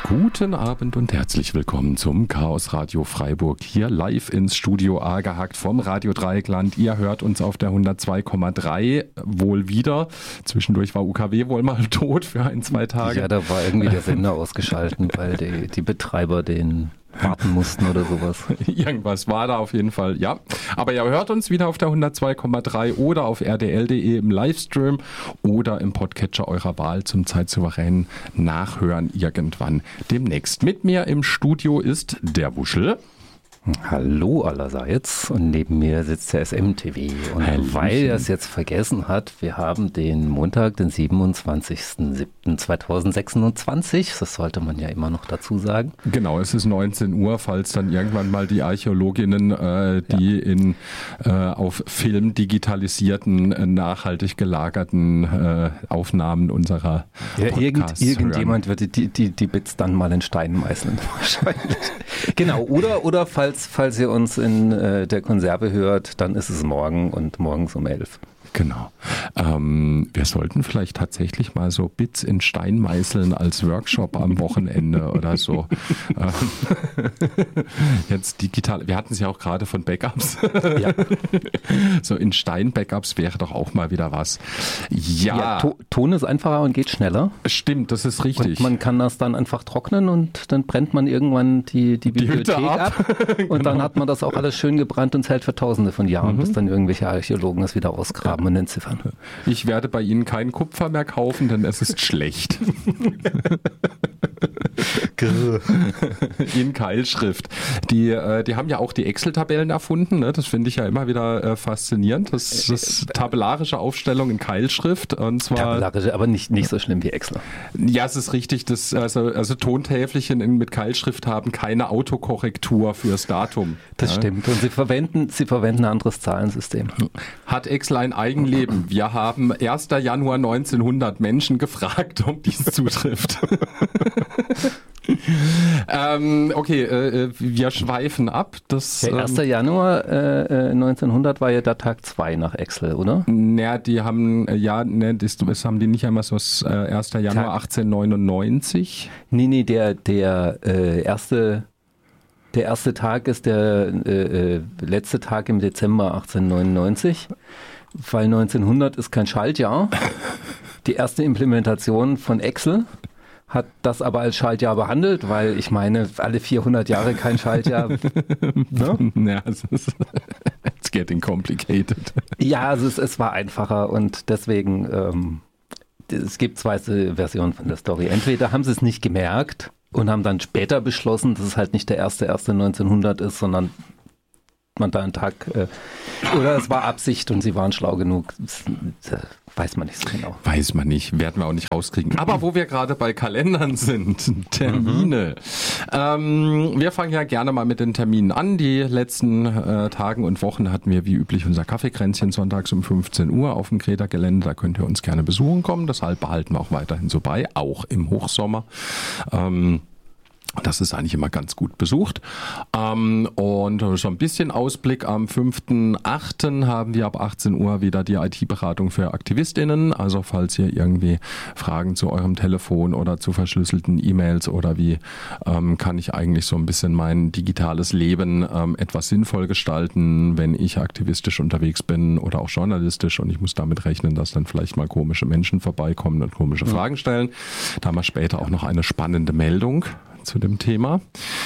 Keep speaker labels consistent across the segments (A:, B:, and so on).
A: Guten Abend und herzlich willkommen zum Chaos Radio Freiburg. Hier live ins Studio A gehackt vom Radio Dreieckland. Ihr hört uns auf der 102,3 wohl wieder. Zwischendurch war UKW wohl mal tot für 1-2 Tage.
B: Ja, da war irgendwie der Sender ausgeschaltet, weil die Betreiber den warten mussten oder sowas.
A: Irgendwas war da auf jeden Fall, ja. Aber ihr hört uns wieder auf der 102,3 oder auf rdl.de im Livestream oder im Podcatcher eurer Wahl zum zeitsouveränen Nachhören irgendwann demnächst. Mit mir im Studio ist der Wuschel.
B: Hallo allerseits, und neben mir sitzt der SMTV. Und
A: Hallöchen.
B: weil er es jetzt vergessen hat, wir haben den Montag, den 27.07.2026, das sollte man ja immer noch dazu sagen.
A: Genau, es ist 19 Uhr, falls dann irgendwann mal die Archäologinnen, die auf Film digitalisierten, nachhaltig gelagerten Aufnahmen unserer Podcasts
B: irgendjemand wird die Bits dann mal in Stein meißeln, wahrscheinlich. Genau, oder falls ihr uns in der Konserve hört, dann ist es morgen und morgens um 11.
A: Genau. Wir sollten vielleicht tatsächlich mal so Bits in Stein meißeln als Workshop am Wochenende oder so. Jetzt digital. Wir hatten es ja auch gerade von Backups.
B: Ja.
A: So in Stein-Backups wäre doch auch mal wieder was. Ja.
B: Ton ist einfacher und geht schneller.
A: Stimmt, das ist richtig.
B: Und man kann das dann einfach trocknen und dann brennt man irgendwann die Bibliothek
A: Hütte
B: ab. Und dann hat man das auch alles schön gebrannt und hält für Tausende von Jahren, bis dann irgendwelche Archäologen es wieder ausgraben und entziffern.
A: Ich werde bei Ihnen kein Kupfer mehr kaufen, denn es ist schlecht. In Keilschrift. Die haben ja auch die Excel-Tabellen erfunden. Ne? Das finde ich ja immer wieder faszinierend. Das tabellarische Aufstellung in Keilschrift. Und zwar
B: Tabellarische, aber nicht so schlimm wie Excel.
A: Ja, es ist richtig. Also Tontäfelchen mit Keilschrift haben keine Autokorrektur fürs Datum.
B: Das stimmt. Und sie verwenden ein anderes Zahlensystem.
A: Hat Excel ein Eigenleben? Wir haben 1. Januar 1900 Menschen gefragt, ob dies zutrifft. Wir schweifen ab.
B: Der 1. Januar 1900 war ja der Tag 2 nach Excel, oder?
A: Naja, das haben die nicht einmal so 1. Januar 1899? Nee,
B: der erste Tag ist der letzte Tag im Dezember 1899, weil 1900 ist kein Schaltjahr. Die erste Implementation von Excel hat das aber als Schaltjahr behandelt, weil ich meine, alle 400 Jahre kein Schaltjahr. Ne?
A: Ja, it's getting complicated.
B: Ja, also es war einfacher und deswegen, es gibt zwei Versionen von der Story. Entweder haben sie es nicht gemerkt und haben dann später beschlossen, dass es halt nicht der 1.1.1900 ist, sondern man da einen Tag, oder es war Absicht und sie waren schlau genug. Das weiß man nicht so genau.
A: Weiß man nicht, werden wir auch nicht rauskriegen. Aber wo wir gerade bei Kalendern sind, Termine. Wir fangen ja gerne mal mit den Terminen an. Die letzten Tagen und Wochen hatten wir wie üblich unser Kaffeekränzchen sonntags um 15 Uhr auf dem Kreta-Gelände. Da könnt ihr uns gerne besuchen kommen. Deshalb behalten wir auch weiterhin so bei, auch im Hochsommer. Das ist eigentlich immer ganz gut besucht. Und so ein bisschen Ausblick: am 5.8. haben wir ab 18 Uhr wieder die IT-Beratung für AktivistInnen. Also falls ihr irgendwie Fragen zu eurem Telefon oder zu verschlüsselten E-Mails oder wie kann ich eigentlich so ein bisschen mein digitales Leben etwas sinnvoll gestalten, wenn ich aktivistisch unterwegs bin oder auch journalistisch, und ich muss damit rechnen, dass dann vielleicht mal komische Menschen vorbeikommen und komische Fragen stellen. Da haben wir später auch noch eine spannende Meldung zu dem Thema.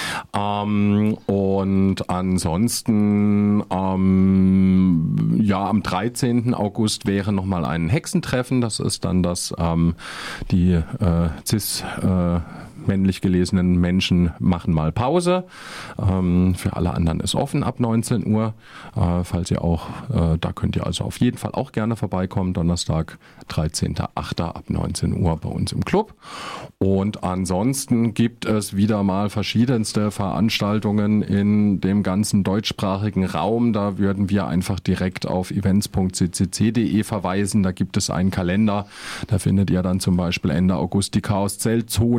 A: Und ansonsten, am 13. August wäre nochmal ein Hexentreffen. Das ist dann die männlich gelesenen Menschen machen mal Pause. Für alle anderen ist offen ab 19 Uhr. Falls ihr auch, da könnt ihr also auf jeden Fall auch gerne vorbeikommen. Donnerstag, 13.8. ab 19 Uhr bei uns im Club. Und ansonsten gibt es wieder mal verschiedenste Veranstaltungen in dem ganzen deutschsprachigen Raum. Da würden wir einfach direkt auf events.ccc.de verweisen. Da gibt es einen Kalender. Da findet ihr dann zum Beispiel Ende August die Chaos-Zeltzone, die schön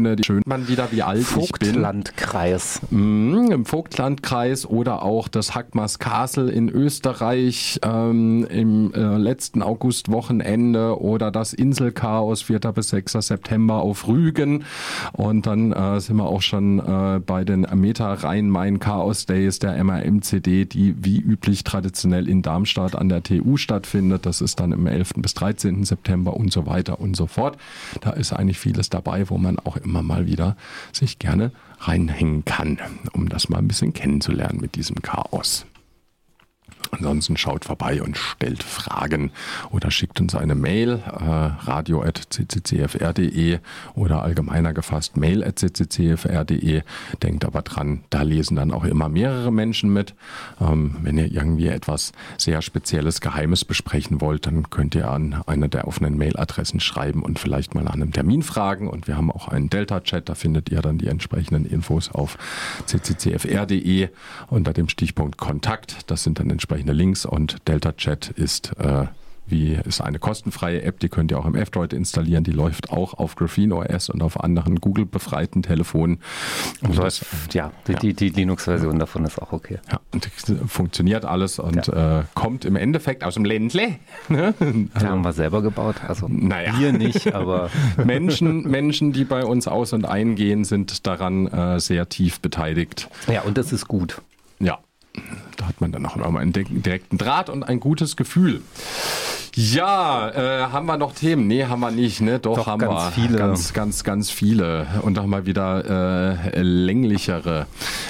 A: man wieder, wie alt ich bin.
B: Vogtlandkreis.
A: Im Vogtlandkreis oder auch das Hackmars Castle in Österreich im letzten Augustwochenende oder das Inselchaos 4. bis 6. September auf Rügen. Und dann sind wir auch schon bei den Meta Rhein-Main Chaos Days der MRMCD, die wie üblich traditionell in Darmstadt an der TU stattfindet. Das ist dann im 11. bis 13. September und so weiter und so fort. Da ist eigentlich vieles dabei, wo man auch immer mal wieder sich gerne reinhängen kann, um das mal ein bisschen kennenzulernen mit diesem Chaos. Ansonsten schaut vorbei und stellt Fragen oder schickt uns eine Mail, radio@cccfr.de oder allgemeiner gefasst mail@cccfr.de. Denkt aber dran, da lesen dann auch immer mehrere Menschen mit. Wenn ihr irgendwie etwas sehr Spezielles, Geheimes besprechen wollt, dann könnt ihr an eine der offenen Mailadressen schreiben und vielleicht mal nach einem Termin fragen. Und wir haben auch einen Delta-Chat, da findet ihr dann die entsprechenden Infos auf cccfr.de unter dem Stichpunkt Kontakt. Das sind dann entsprechende Links und Delta Chat ist eine kostenfreie App, die könnt ihr auch im F-Droid installieren, die läuft auch auf Graphene OS und auf anderen Google-befreiten Telefonen.
B: Und die Linux-Version davon ist auch okay.
A: Ja, und funktioniert alles und kommt im Endeffekt aus dem Ländle. Ne?
B: Also, haben wir selber gebaut, also wir nicht, aber
A: Menschen, die bei uns aus- und eingehen, sind daran sehr tief beteiligt.
B: Ja, und das ist gut.
A: Ja. Da hat man dann auch immer einen direkten Draht und ein gutes Gefühl. Ja, haben wir noch Themen? Nee, haben wir nicht, ne? Doch haben
B: ganz
A: wir.
B: Viele.
A: Ganz viele. Und auch mal wieder länglichere.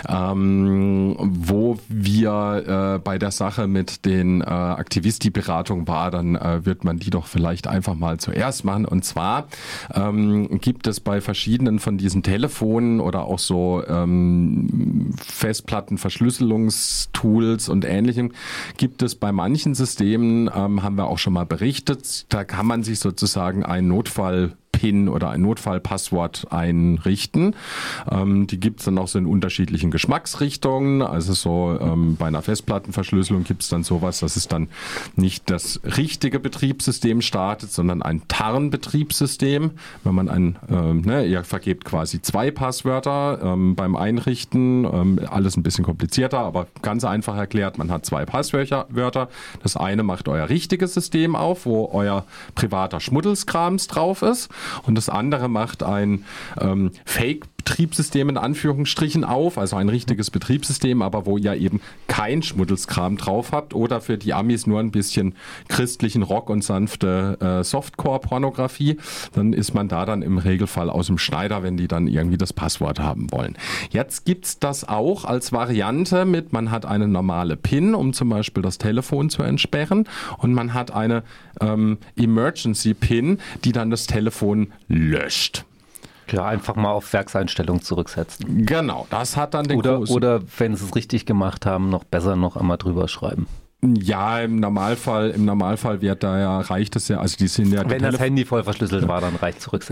A: Wo wir bei der Sache mit den Aktivisti-Beratungen war, dann wird man die doch vielleicht einfach mal zuerst machen. Und zwar gibt es bei verschiedenen von diesen Telefonen oder auch so Festplattenverschlüsselungstools und Ähnlichem, gibt es bei manchen Systemen, haben wir auch schon mal berichtet, da kann man sich sozusagen ein Notfall-PIN oder ein Notfallpasswort einrichten. Die gibt es dann auch so in unterschiedlichen Geschmacksrichtungen. Also so bei einer Festplattenverschlüsselung gibt es dann sowas, dass es dann nicht das richtige Betriebssystem startet, sondern ein Tarnbetriebssystem. Wenn man ihr vergebt quasi 2 Passwörter beim Einrichten. Alles ein bisschen komplizierter, aber ganz einfach erklärt, man hat 2 Passwörter. Das eine macht euer richtiges System auf, wo euer privater Schmuddelskrams drauf ist. Und das andere macht ein Fake-Betriebssystem in Anführungsstrichen auf, also ein richtiges Betriebssystem, aber wo ihr eben kein Schmuddelskram drauf habt oder für die Amis nur ein bisschen christlichen Rock und sanfte Softcore-Pornografie, dann ist man da dann im Regelfall aus dem Schneider, wenn die dann irgendwie das Passwort haben wollen. Jetzt gibt's das auch als Variante mit, man hat eine normale PIN, um zum Beispiel das Telefon zu entsperren, und man hat eine Emergency-PIN, die dann das Telefon löscht.
B: Ja, einfach mal auf Werkseinstellung zurücksetzen.
A: Genau, das hat dann den
B: Oder wenn sie es richtig gemacht haben, noch besser noch einmal drüber schreiben.
A: Ja, im Normalfall reicht es ja, also die sind ja...
B: Wenn das Handy voll verschlüsselt war, dann reicht zurücksetzen.